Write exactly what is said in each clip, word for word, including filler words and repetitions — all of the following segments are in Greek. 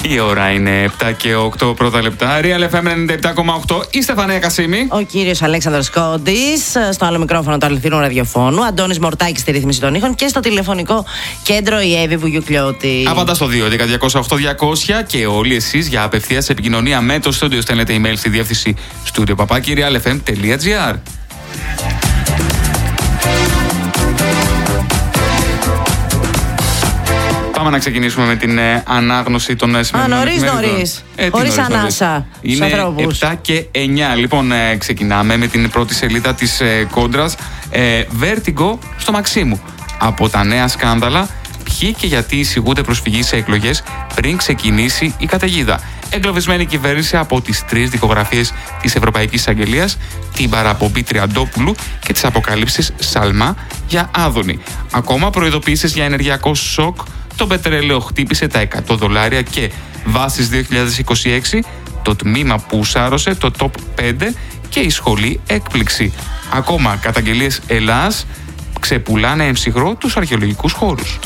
Η ώρα είναι επτά και οκτώ πρώτα λεπτά. Real εφ εμ ενενήντα επτά κόμμα οκτώ. Η Στεφανία Κασίμη. Ο κύριος Αλέξανδρος Κόντης. Στο άλλο μικρόφωνο του αληθινού ραδιοφώνου. Αντώνης Μορτάκης στη ρύθμιση των ήχων. Και στο τηλεφωνικό κέντρο η Εύη Βουγιουκλιώτη. Απαντά στο δύο έντεκα διακόσια οκτώ διακόσια και όλοι εσείς για απευθείας επικοινωνία με το στούντιο στέλνετε email στη διεύθυνση studio παπάκι real εφ εμ τελεία τζι άρ. Πάμε να ξεκινήσουμε με την ε, ανάγνωση των σημερινών εφημερίδων. Α, νωρίς, νωρίς. Ε, Χωρίς νωρίς, ανάσα. Νωρίς. Είναι επτά και εννιά. Λοιπόν, ε, ξεκινάμε με την πρώτη σελίδα της ε, Κόντρας. Ε, Vertigo στο Μαξίμου. Από τα νέα σκάνδαλα, ποιοι και γιατί εισηγούνται προσφυγή σε εκλογές πριν ξεκινήσει η καταιγίδα. Εγκλωβισμένη κυβέρνηση από τις τρεις δικογραφίες της Ευρωπαϊκής Εισαγγελίας, την παραπομπή Τριαντόπουλου και τις αποκαλύψεις Σαλμά για Άδωνη. Ακόμα προειδοποιήσεις για ενεργειακό σοκ. Το πετρέλαιο χτύπησε τα εκατό δολάρια και βάσεις δύο χιλιάδες είκοσι έξι, το τμήμα που σάρωσε το top πέντε και η σχολή έκπληξη. Ακόμα καταγγελίες Ελλάς ξεπουλάνε εμψυχρό τους αρχαιολογικούς χώρους.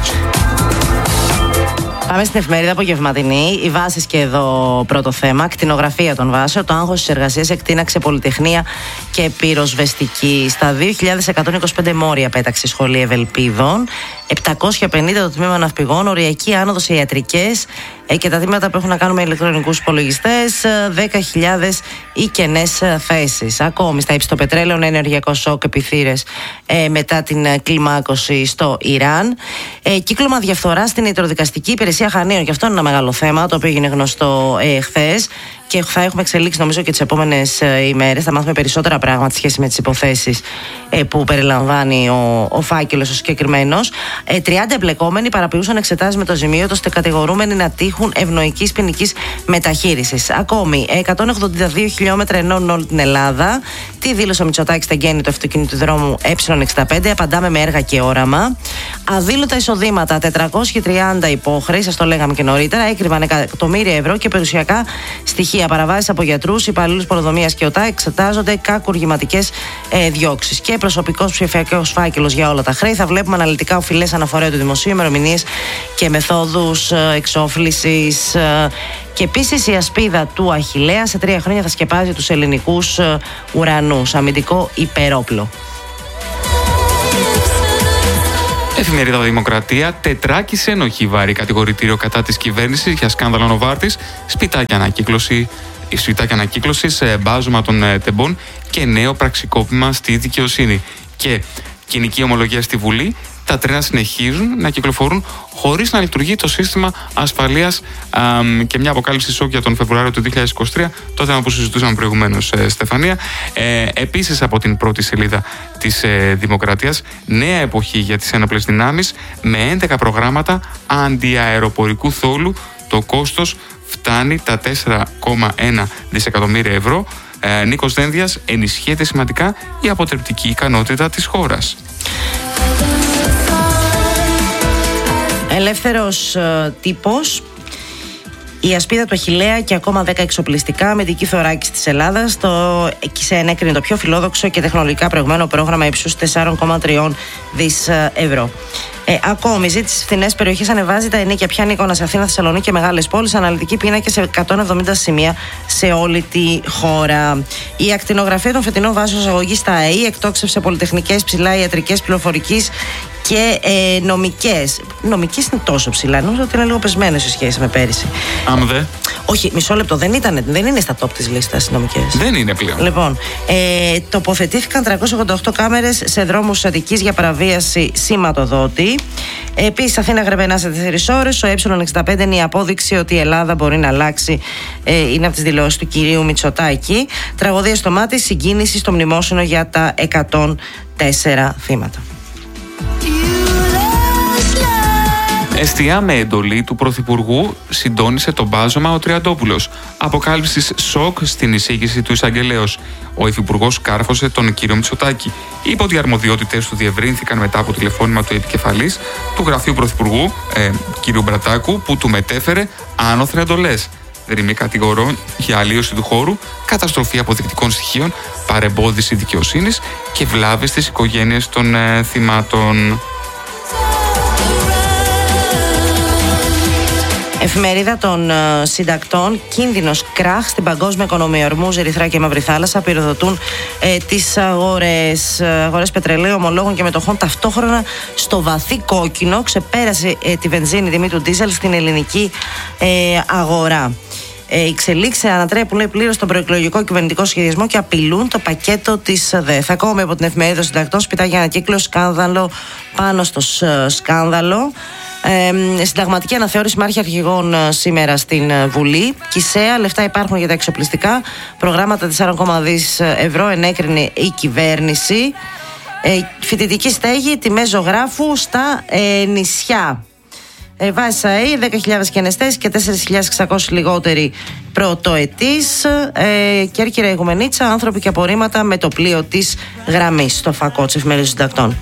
Πάμε στην εφημερίδα Απογευματινή. Οι βάσεις και εδώ πρώτο θέμα. Κτηνογραφία των βάσεων. Το άγχος της εργασίας εκτείναξε πολυτεχνία και πυροσβεστική. Στα δύο χιλιάδες εκατόν είκοσι πέντε μόρια πέταξε η σχολή Ευελπίδων. επτακόσια πενήντα το τμήμα ναυπηγών. Οριακή άνοδο σε ιατρικές και τα τμήματα που έχουν να κάνουν με ηλεκτρονικούς υπολογιστές. δέκα χιλιάδες οι κενές θέσεις. Ακόμη στα ύψη το πετρέλαιο, ενεργειακό σοκ, επιθύρες ε, μετά την κλιμάκωση στο Ιράν. Ε, κύκλωμα διαφθορά στην ιατροδικαστική υπηρεσία Χανίων. Και αυτό είναι ένα μεγάλο θέμα, το οποίο έγινε γνωστό ε, χθες. Και θα έχουμε εξελίξει νομίζω και τις επόμενες ε, ημέρες. Θα μάθουμε περισσότερα πράγματα σχέση με τις υποθέσεις ε, που περιλαμβάνει ο, ο φάκελος ο συγκεκριμένος. Ε, τριάντα εμπλεκόμενοι παραποιούσαν εξετάσεις με το ζημίωτο ώστε κατηγορούμενοι να τύχουν ευνοϊκής ποινικής μεταχείρισης. Ακόμη, εκατόν ογδόντα δύο χιλιόμετρα ενώνουν όλη την Ελλάδα. Τι δήλωσε ο Μητσοτάκης στα γέννη του αυτοκίνητου δρόμου ε εξήντα πέντε. Απαντάμε με έργα και όραμα. Αδήλωτα εισοδήματα, τετρακόσιοι τριάντα υπόχρεοι, σας το λέγαμε και νωρίτερα, έκρυβαν εκατομμύρια ευρώ και περιουσιακά στοιχεία. Παραβάσεις από γιατρούς, υπαλλήλους πολεοδομίας και ΟΤΑ εξετάζονται κακουργηματικές ε, διώξεις. Και προσωπικός ψηφιακός φάκελος για όλα τα χρέη. Θα βλέπουμε αναλυτικά οφειλές αναφορέα του δημοσίου, ημερομηνίες και μεθόδους ε, εξόφλησης. Ε, και επίσης η ασπίδα του Αχιλλέα σε τρία χρόνια θα σκεπάζει τους ελληνικούς ε, ουρανούς. Αμυντικό υπερόπλο. Εφημερίδα Δημοκρατία, τετράκισε ενοχή βάρη κατηγορητήριο κατά της κυβέρνησης για σκάνδαλο Νοβάρτης, σπιτάκια ανακύκλωση, σπιτάκια ανακύκλωσης, μπάζωμα των τεμπών και νέο πραξικόπημα στη δικαιοσύνη. Και κοινική ομολογία στη Βουλή, τα τρένα συνεχίζουν να κυκλοφορούν χωρίς να λειτουργεί το σύστημα ασφαλείας και μια αποκάλυψη σοκ για τον Φεβρουάριο του δύο χιλιάδες είκοσι τρία, το θέμα που συζητούσαμε προηγουμένως, ε, Στεφανία. Ε, επίσης από την πρώτη σελίδα της ε, Δημοκρατίας, νέα εποχή για τις ένοπλες δυνάμεις με έντεκα προγράμματα αντιαεροπορικού θόλου. Το κόστος φτάνει τα τέσσερα κόμμα ένα δισεκατομμύρια ευρώ. Ε, Νίκος Δένδιας, ενισχύεται σημαντικά η αποτρεπτική ικανότητα της χώρας. Ελεύθερος ε, τύπος. Η ασπίδα του Αχιλλέα και ακόμα δέκα εξοπλιστικά. Αμυντική θωράκιση της Ελλάδας. Το ΕΚΙΣΕ ενέκρινε το πιο φιλόδοξο και τεχνολογικά προηγμένο πρόγραμμα ύψους τέσσερα κόμμα τρία δισεκατομμύρια ευρώ. Ε, ακόμη, ζήτηση στις φθηνές περιοχές ανεβάζει τα ενίκια. Πιάνει εικόνα σε Αθήνα, Θεσσαλονίκη και μεγάλες πόλεις. Αναλυτική πίνακες σε εκατόν εβδομήντα σημεία σε όλη τη χώρα. Η ακτινογραφία των φετινών βάσεων εισαγωγής στα ΑΕΗ εκτόξευσε πολυτεχνικές, ψηλά ιατρικές, πληροφορικής και ε, νομικές. Νομικές είναι τόσο ψηλά. Νομίζω ότι είναι λίγο πεσμένες σε σχέση με πέρυσι. Άμ δε. Όχι, μισό λεπτό. Δεν, ήταν, δεν είναι στα top της λίστας οι νομικές. Δεν είναι πλέον. Λοιπόν, ε, τοποθετήθηκαν τριακόσιες ογδόντα οκτώ κάμερες σε δρόμους Αττικής για παραβίαση σηματοδότη. Επίσης, Αθήνα Γρεβενά σε τέσσερις ώρες. Ο ε εξήντα πέντε είναι η απόδειξη ότι η Ελλάδα μπορεί να αλλάξει. Ε, είναι από τις δηλώσεις του κυρίου Μητσοτάκη. Τραγωδία στο μάτι, συγκίνηση στο μνημόσυνο για τα εκατόν τέσσερα θύματα. Εστιά με εντολή του Πρωθυπουργού συντόνισε το μπάζωμα ο Τριαντόπουλος. Αποκάλυψης σοκ στην εισήγηση του εισαγγελέως. Ο Υφυπουργός κάρφωσε τον κύριο Μητσοτάκη. Είπε ότι οι αρμοδιότητες του διευρύνθηκαν μετά από τηλεφώνημα του επικεφαλής του γραφείου Πρωθυπουργού, ε, κ. Μπρατάκου, που του μετέφερε άνωθεν εντολές. Δρυμή κατηγορών για αλλίωση του χώρου, καταστροφή αποδεικτικών στοιχείων, παρεμπόδιση δικαιοσύνης και βλάβες στις οικογένειες των ε, θυμάτων. Εφημερίδα των uh, συντακτών. Κίνδυνος κράχ στην παγκόσμια οικονομία. Ορμούζ, Ερυθρά και Μαύρη Θάλασσα πυροδοτούν ε, τις αγορές. Αγορές πετρελαίου, ομολόγων και μετοχών ταυτόχρονα στο βαθύ κόκκινο. Ξεπέρασε ε, τη βενζίνη τιμή του ντίζελ στην ελληνική ε, αγορά. Ε, οι εξελίξεις ανατρέπουν πλήρως τον προεκλογικό κυβερνητικό σχεδιασμό και απειλούν το πακέτο της ΔΕΘ. Ακόμη από την εφημερίδα των συντακτών, σπιτάγια ανακύκλωση, σκάνδαλο πάνω στο σκάνδαλο. Ε, συνταγματική αναθεώρηση με άρχη αρχηγών ε, σήμερα στην ε, Βουλή. Κισέα, λεφτά υπάρχουν για τα εξοπλιστικά. Προγράμματα τέσσερα κόμμα δύο δισεκατομμύρια ευρώ ενέκρινε η κυβέρνηση. Ε, φοιτητική στέγη, τιμές ζωγράφου στα ε, νησιά. Ε, βάση ΑΕ, δέκα χιλιάδες κενεστές και τέσσερις χιλιάδες εξακόσιοι λιγότεροι πρωτοετής. Ε, Κέρκυρα Ηγουμενίτσα, άνθρωποι και απορρίμματα με το πλοίο της γραμμής. Στο φακό της εφημερίδας των συντακτών.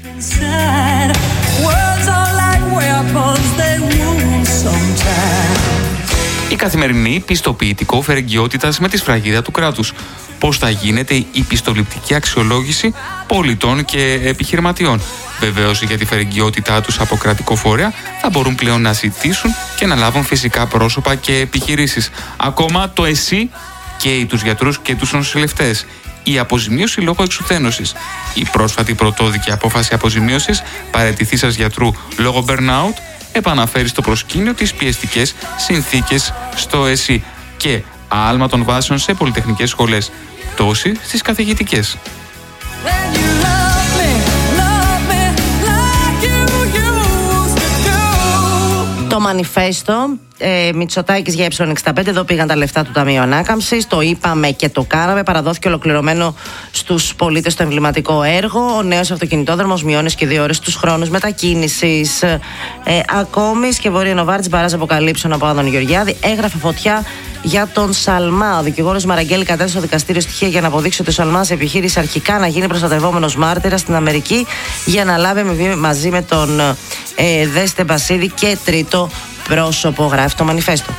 Η Καθημερινή, πιστοποιητικό φερεγγιότητας με τη σφραγίδα του κράτους. Πώς θα γίνεται η πιστοληπτική αξιολόγηση πολιτών και επιχειρηματιών. Βεβαίως, για τη φερεγγιότητά τους από κρατικό φορέα θα μπορούν πλέον να ζητήσουν και να λάβουν φυσικά πρόσωπα και επιχειρήσεις. Ακόμα το ΕΣΥ καίει τους γιατρούς και τους νοσηλευτές. Η αποζημίωση λόγω εξουθένωσης. Η πρόσφατη πρωτόδικη απόφαση αποζημίωσης παραιτηθήσας γιατρού λόγω burnout επαναφέρει στο προσκήνιο τις πιεστικές συνθήκες στο ΕΣΥ και άλμα των βάσεων σε πολυτεχνικές σχολές, πτώση στις καθηγητικές. Το μανιφέστο, ε, Μητσοτάκης για ε εξήντα πέντε, εδώ πήγαν τα λεφτά του Ταμείου Ανάκαμψης. Το είπαμε και το κάναμε. Παραδόθηκε ολοκληρωμένο στους πολίτες το εμβληματικό έργο. Ο νέος αυτοκινητόδρομος μειώνει και δύο ώρες τους χρόνους μετακίνησης. Ε, ακόμη, σκευωρία Νοβάρτης, μπαράζ αποκαλύψεων από Άδων Γεωργιάδη. Έγραφε φωτιά για τον Σαλμά. Ο δικηγόρος Μαραγκέλη κατέθεσε στο δικαστήριο στοιχεία για να αποδείξει ότι ο Σαλμάς επιχείρησε αρχικά να γίνει προστατευόμενος μάρτυρας στην Αμερική για να λάβει αμοιβή μαζί με τον ε, Δέστε Μπασίδη και τρίτο πρόσωπο, γράφει το μανιφέστο.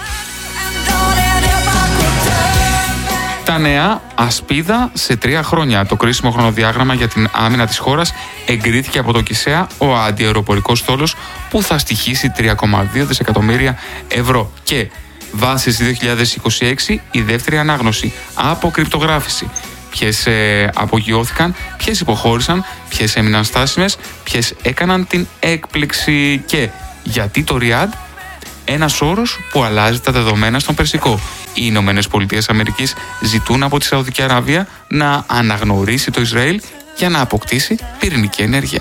Τα νέα, ασπίδα σε τρία χρόνια. Το κρίσιμο χρονοδιάγραμμα για την άμυνα της χώρας εγκρίθηκε από το ΚΙΣΕΑ, ο αντιαεροπορικός στόλος που θα στοιχήσει τρία κόμμα δύο δισεκατομμύρια ευρώ. Και βάσεις δύο χιλιάδες είκοσι έξι, η δεύτερη ανάγνωση, αποκρυπτογράφηση. Ποιες ε, απογειώθηκαν, ποιες υποχώρησαν, ποιες έμειναν στάσιμες, ποιες έκαναν την έκπληξη. Και γιατί το Ριάντ, ένας όρος που αλλάζει τα δεδομένα στον Περσικό. Οι Ηνωμένες Πολιτείες Αμερικής ζητούν από τη Σαουδική Αραβία να αναγνωρίσει το Ισραήλ για να αποκτήσει πυρηνική ενέργεια.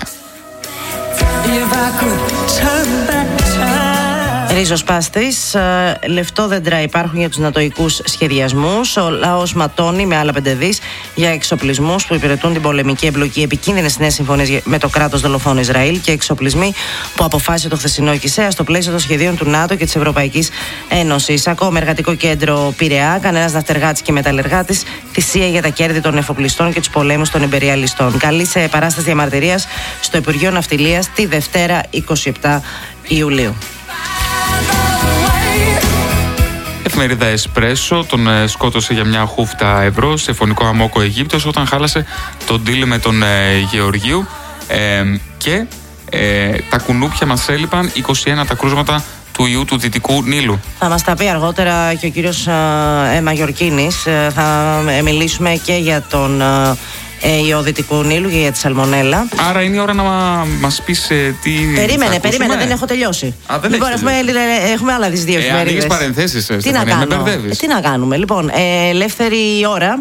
Ριζοσπάστης, λεφτόδεντρα υπάρχουν για τους νατοικούς σχεδιασμούς. Ο λαός ματώνει με άλλα πέντε δις για εξοπλισμούς που υπηρετούν την πολεμική εμπλοκή. Επικίνδυνες νέες συμφωνίες με το κράτος δολοφόνο Ισραήλ και εξοπλισμοί που αποφάσισε το χθεσινό ΚΙΣΕΑ στο πλαίσιο των σχεδίων του ΝΑΤΟ και της Ευρωπαϊκής Ένωσης. Ακόμα εργατικό κέντρο Πειραιά, κανένας ναυτεργάτης και μεταλλεργάτης, θυσία για τα κέρδη των εφοπλιστών και τους πολέμους των υπεριαλιστών. Καλή σε παράσταση διαμαρτυρίας στο Υπουργείο Ναυτιλίας τη Δευτέρα είκοσι επτά Ιουλίου. Εφημερίδα Εσπρέσο, τον ε, σκότωσε για μια χούφτα ευρώ σε φωνικό αμόκο Αιγύπτος όταν χάλασε τον ντύλ με τον ε, Γεωργίου ε, και ε, τα κουνούπια μας έλειπαν, είκοσι ένα τα κρούσματα του ιού του Δυτικού Νείλου. Θα μας τα πει αργότερα και ο κύριος ε, Μαγιορκίνης. Ε, θα ε, μιλήσουμε και για τον ε, ιό Δυτικού Νείλου και για τη σαλμονέλα. Άρα είναι η ώρα να μας πεις ε, τι. Περίμενε, περίμενε, δεν έχω τελειώσει. Α, δεν λοιπόν, έχουμε, έχουμε άλλα τις δύο εφημερίδες. Ε, ανοίγεις παρενθέσεις, τι Στεφανία, να με μπερδεύεις. Τι να κάνουμε, λοιπόν, ε, ελεύθερη ώρα.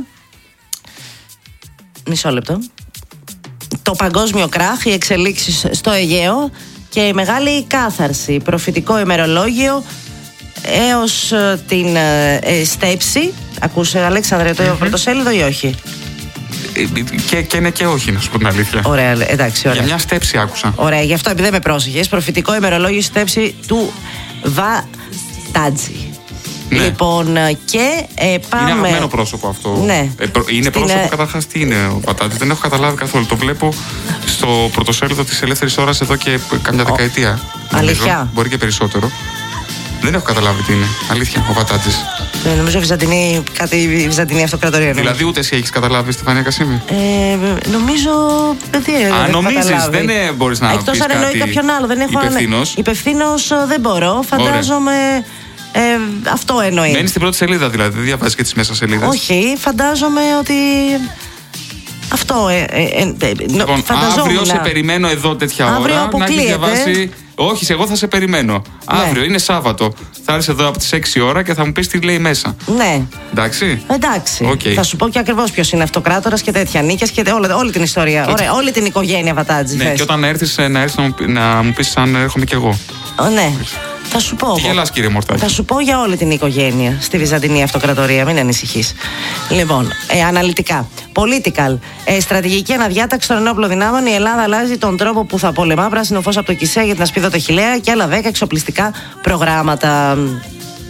Μισό λεπτό. Το παγκόσμιο κράχ, οι εξελίξεις στο Αιγαίο και η μεγάλη κάθαρση. Προφητικό ημερολόγιο έως την ε, στέψη. Ακούσε, Αλέξανδρε, το mm-hmm. πρωτοσέλιδο ή όχι? Και, και ναι και όχι, να σου πω την αλήθεια. Ωραία, εντάξει, ωραία. Για μια στέψη άκουσα. Ωραία, γι' αυτό επειδή δεν με πρόσεχες. Προφητικό ημερολόγιο στέψη του Βατάτζη. Ναι. Λοιπόν, και ε, πάμε. Είναι αγαπημένο πρόσωπο αυτό. Ναι. Ε, προ... Είναι Στην... πρόσωπο, καταρχάς, τι είναι ο Βατάτζης. Δεν έχω καταλάβει καθόλου. Το βλέπω στο πρωτοσέλιδο της Ελεύθερης Ώρας εδώ και καμιά δεκαετία. Αλήθεια. Μπορεί και περισσότερο. Δεν έχω καταλάβει τι είναι. Αλήθεια, ο Βατάτζης. Ε, νομίζω Βυζαντινή, κάτι Βυζαντινή αυτοκρατορία. Δηλαδή ούτε εσύ έχεις καταλάβει, Στεφανία Κασίμη. Ε, νομίζω. Δεν Α, νομίζεις, δεν μπορείς να πεις εκτός αν εννοεί κάποιον άλλο. Δεν έχω υπευθύνος. Υπευθύνος δεν μπορώ. Φαντάζομαι. Ε, αυτό εννοεί. Μένει στην πρώτη σελίδα δηλαδή, δεν διαβάζεις και τις μέσα σελίδες. Όχι, φαντάζομαι ότι. Αυτό. Ε, ε, ε, λοιπόν, αύριο σε περιμένω εδώ τέτοια αύριο ώρα να έχεις διαβάσει. Όχι, εγώ θα σε περιμένω. Ναι. Αύριο είναι Σάββατο. Θα έρθεις εδώ από τις έξι ώρα και θα μου πεις τι λέει μέσα. Ναι. Εντάξει. Εντάξει. Okay. Θα σου πω και ακριβώς ποιος είναι αυτοκράτορας και τέτοια νίκες και όλη, όλη την ιστορία. Και... Ωραία, όλη την οικογένεια Βατάτζη. Ναι, θες. και όταν έρθεις να, έρθεις να, μου, να μου πεις αν έρχομαι κι εγώ. Ο, ναι. Θα σου πω. Τι γελάς, κύριε Μορτάκη. Θα σου πω για όλη την οικογένεια στη Βυζαντινή Αυτοκρατορία, μην ανησυχείς. Λοιπόν, ε, αναλυτικά. Political. Ε, στρατηγική αναδιάταξη των ενόπλων δυνάμεων. Η Ελλάδα αλλάζει τον τρόπο που θα πολεμά. Πράσινο φως από το Κισέ για την Ασπίδα το Χιλέα και άλλα δέκα εξοπλιστικά προγράμματα.